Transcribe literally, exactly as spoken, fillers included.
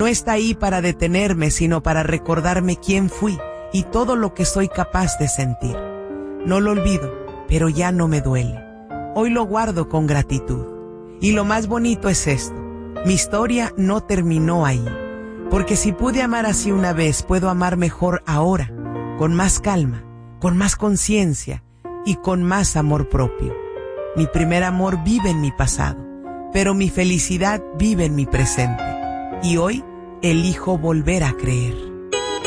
está ahí para detenerme, sino para recordarme quién fui y todo lo que soy capaz de sentir. No lo olvido, pero ya no me duele. Hoy lo guardo con gratitud. Y lo más bonito es esto: mi historia no terminó ahí. Porque si pude amar así una vez, puedo amar mejor ahora, con más calma, con más conciencia y con más amor propio. Mi primer amor vive en mi pasado, pero mi felicidad vive en mi presente. Y hoy elijo volver a creer.